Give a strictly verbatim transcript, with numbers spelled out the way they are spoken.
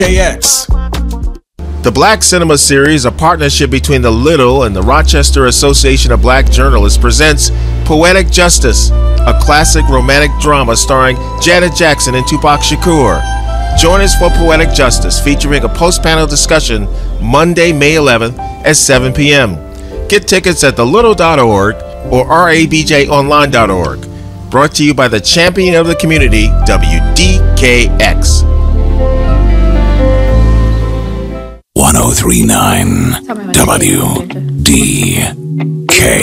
K X. The Black Cinema Series, a partnership between the Little and the Rochester Association of Black Journalists, presents Poetic Justice, a classic romantic drama starring Janet Jackson and Tupac Shakur. Join us for Poetic Justice, featuring a post-panel discussion Monday, May eleventh at seven p m Get tickets at the little dot org or R A B J online dot org. Brought to you by the champion of the community, W D K X. one oh three point nine W D K